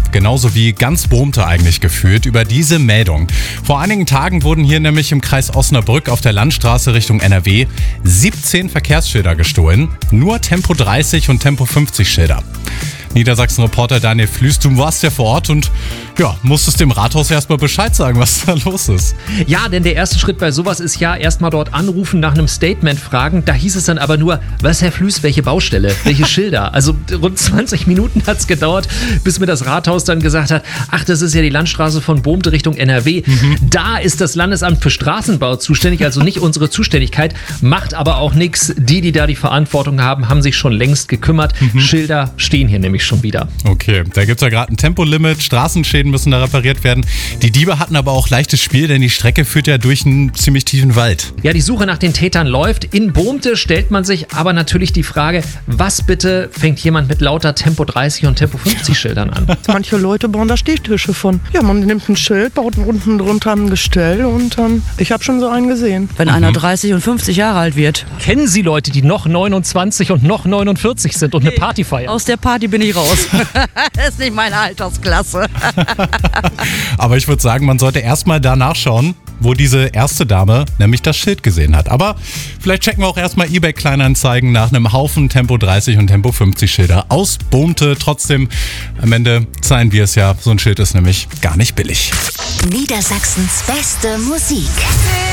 Genauso wie ganz Bohmte eigentlich gefühlt über diese Meldung. Vor einigen Tagen wurden hier nämlich im Kreis Osnabrück auf der Landstraße Richtung NRW 17 Verkehrsschilder gestohlen. Nur Tempo 30 und Tempo 50 Schilder. Niedersachsen-Reporter Daniel Flüß, du warst ja vor Ort und musstest dem Rathaus erstmal Bescheid sagen, was da los ist. Ja, denn der erste Schritt bei sowas ist ja erstmal dort anrufen, nach einem Statement fragen. Da hieß es dann aber nur, was Herr Flüß, welche Baustelle, welche Schilder? Also rund 20 Minuten hat es gedauert, bis mir das Rathaus dann gesagt hat, ach, das ist ja die Landstraße von Bohmte Richtung NRW. Da ist das Landesamt für Straßenbau zuständig, also nicht unsere Zuständigkeit, macht aber auch nichts. Die da die Verantwortung haben, haben sich schon längst gekümmert. Schilder stehen hier nämlich schon wieder. Okay, da gibt es ja gerade ein Tempolimit, Straßenschäden müssen da repariert werden. Die Diebe hatten aber auch leichtes Spiel, denn die Strecke führt ja durch einen ziemlich tiefen Wald. Ja, die Suche nach den Tätern läuft. In Bohmte stellt man sich aber natürlich die Frage, was bitte fängt jemand mit lauter Tempo 30 und Tempo 50 Schildern an? Manche Leute bauen da Stehtische von. Ja, man nimmt ein Schild, baut unten drunter ein Gestell und ich habe schon so einen gesehen. Wenn einer 30 und 50 Jahre alt wird. Kennen Sie Leute, die noch 29 und noch 49 sind und eine Party feiern? Aus der Party bin ich raus. Das ist nicht meine Altersklasse. Aber ich würde sagen, man sollte erstmal da nachschauen, wo diese erste Dame nämlich das Schild gesehen hat. Aber vielleicht checken wir auch erstmal eBay Kleinanzeigen nach einem Haufen Tempo 30 und Tempo 50 Schilder aus Bohmte. Trotzdem, am Ende zahlen wir es ja. So ein Schild ist nämlich gar nicht billig. Niedersachsens beste Musik.